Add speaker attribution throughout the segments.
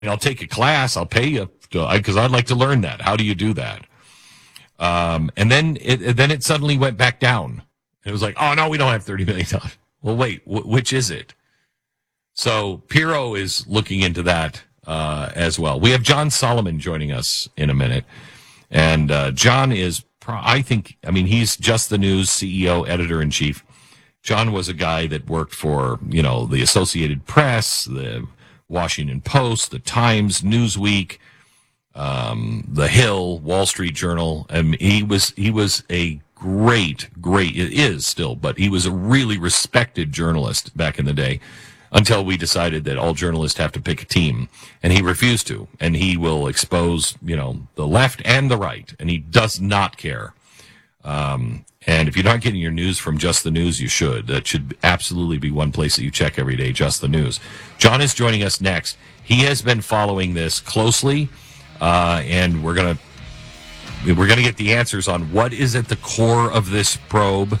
Speaker 1: I'll take a class. I'll pay you because I'd like to learn that. How do you do that? And then it suddenly went back down. It was like, oh, no, we don't have $30 million. Well, wait, which is it? So Piro is looking into that as well. We have John Solomon joining us in a minute. And John is, he's Just the News CEO, editor-in-chief. John was a guy that worked for, the Associated Press, the Washington Post, the Times, Newsweek, The Hill, Wall Street Journal. He was a great, it is still, but he was a really respected journalist back in the day until we decided that all journalists have to pick a team. And he refused to. And he will expose, the left and the right. And he does not care. And if you're not getting your news from Just the News, you should. That should absolutely be one place that you check every day, Just the News. John is joining us next. He has been following this closely, and we're gonna get the answers on what is at the core of this probe.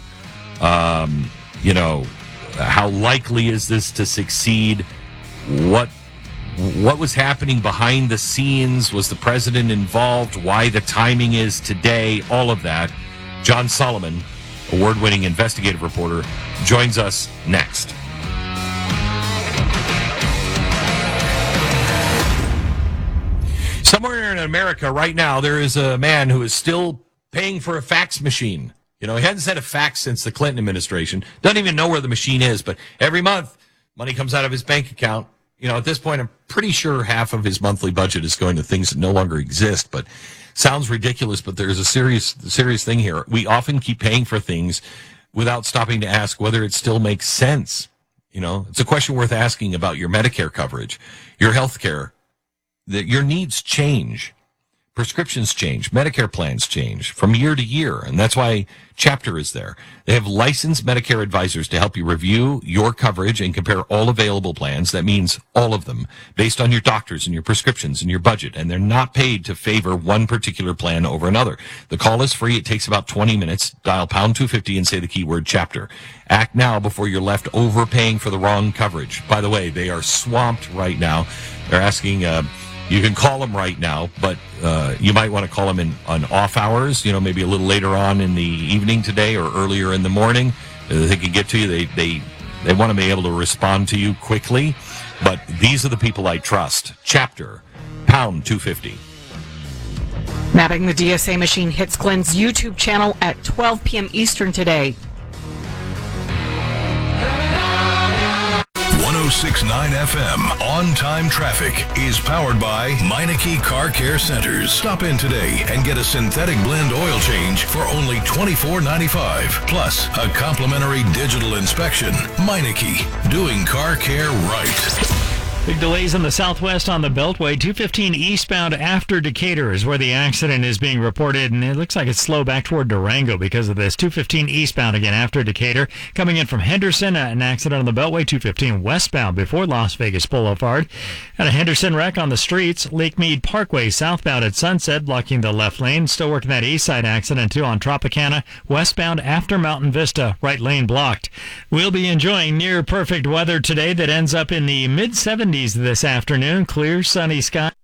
Speaker 1: How likely is this to succeed? What was happening behind the scenes? Was the president involved? Why the timing is today? All of that. John Solomon, award-winning investigative reporter, joins us next. Somewhere in America right now, there is a man who is still paying for a fax machine. He hadn't sent a fax since the Clinton administration. Doesn't even know where the machine is, but every month, money comes out of his bank account. At this point, I'm pretty sure half of his monthly budget is going to things that no longer exist, but sounds ridiculous, but there's a serious thing here. We often keep paying for things without stopping to ask whether it still makes sense. It's a question worth asking about your Medicare coverage, your health care, that your needs change. Prescriptions change. Medicare plans change from year to year. And that's why Chapter is there. They have licensed Medicare advisors to help you review your coverage and compare all available plans. That means all of them based on your doctors and your prescriptions and your budget. And they're not paid to favor one particular plan over another. The call is free. It takes about 20 minutes. Dial pound 250 and say the keyword Chapter. Act now before you're left overpaying for the wrong coverage. By the way, they are swamped right now. They're asking, you can call them right now, but you might want to call them on off hours, maybe a little later on in the evening today or earlier in the morning. They can get to you. They want to be able to respond to you quickly, but these are the people I trust. Chapter, pound 250.
Speaker 2: Mapping the DSA machine hits Glenn's YouTube channel at 12 p.m. Eastern today.
Speaker 3: 106.9 FM On-Time Traffic is powered by Meineke Car Care Centers. Stop in today and get a synthetic blend oil change for only $24.95. Plus, a complimentary digital inspection. Meineke, doing car care right.
Speaker 4: Big delays in the southwest on the Beltway. 215 eastbound after Decatur is where the accident is being reported, and it looks like it's slow back toward Durango because of this. 215 eastbound again after Decatur. Coming in from Henderson, an accident on the Beltway. 215 westbound before Las Vegas Boulevard. And a Henderson wreck on the streets. Lake Mead Parkway southbound at Sunset, blocking the left lane. Still working that east side accident too on Tropicana. Westbound after Mountain Vista, right lane blocked. We'll be enjoying near perfect weather today that ends up in the mid-70s this afternoon. Clear, sunny sky.